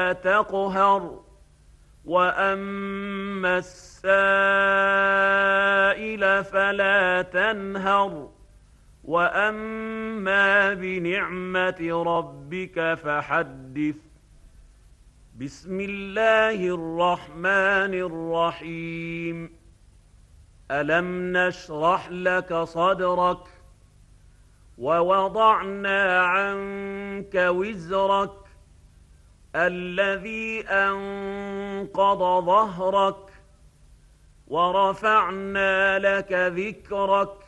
فلا تقهر وأما السائل فلا تنهر وأما بنعمة ربك فحدث. بسم الله الرحمن الرحيم. ألم نشرح لك صدرك ووضعنا عنك وزرك الذي أنقض ظهرك ورفعنا لك ذكرك